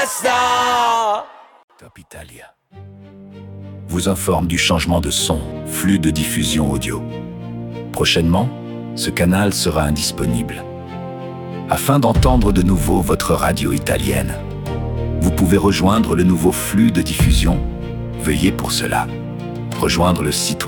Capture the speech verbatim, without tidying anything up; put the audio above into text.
Top Italia vous informe du changement de son, flux de diffusion audio. Prochainement, ce canal sera indisponible. Afin d'entendre de nouveau votre radio italienne, vous pouvez rejoindre le nouveau flux de diffusion. Veuillez pour cela rejoindre le site web